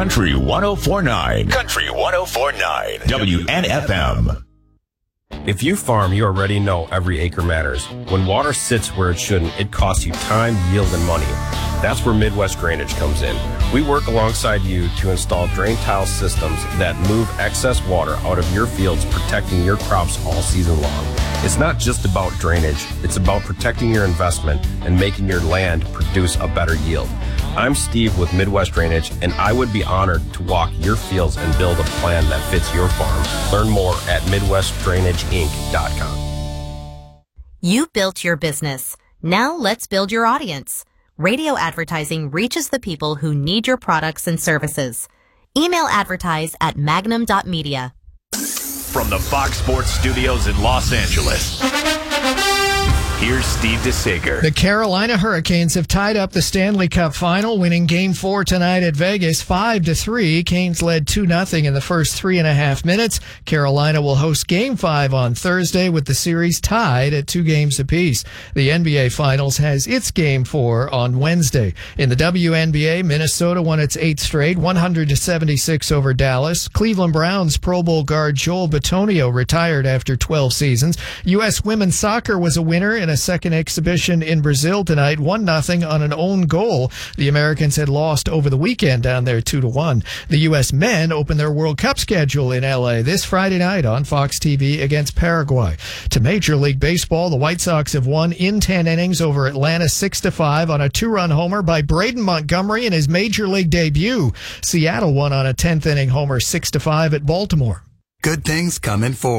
Country 104.9. Country 104.9. WNFM. If you farm, you already know every acre matters. When water sits where it shouldn't, it costs you time, yield, and money. That's where Midwest Drainage comes in. We work alongside you to install drain tile systems that move excess water out of your fields, protecting your crops all season long. It's not just about drainage. It's about protecting your investment and making your land produce a better yield. I'm Steve with Midwest Drainage, and I would be honored to walk your fields and build a plan that fits your farm. Learn more at MidwestDrainageInc.com. You built your business. Now let's build your audience. Radio advertising reaches the people who need your products and services. Email advertise at magnum.media. From the Fox Sports Studios in Los Angeles, here's Steve DeSager. The Carolina Hurricanes have tied up the Stanley Cup final, winning Game 4 tonight at Vegas 5-3. Canes led 2-0 in the first 3.5 minutes. Carolina will host Game 5 on Thursday with the series tied at 2 games apiece. The NBA Finals has its Game 4 on Wednesday. In the WNBA, Minnesota won its 8th straight, 100-76 over Dallas. Cleveland Browns Pro Bowl guard Joel Bitonio retired after 12 seasons. U.S. women's soccer was a winner in a second exhibition in Brazil tonight, 1-0 on an own goal. The Americans had lost over the weekend down there 2-1. The U.S. men open their World Cup schedule in L.A. this Friday night on Fox TV against Paraguay. To Major League Baseball, the White Sox have won in 10 innings over Atlanta 6-5 on a 2-run homer by Braden Montgomery in his Major League debut. Seattle won on a 10th inning homer 6-5 at Baltimore. Good things come in four.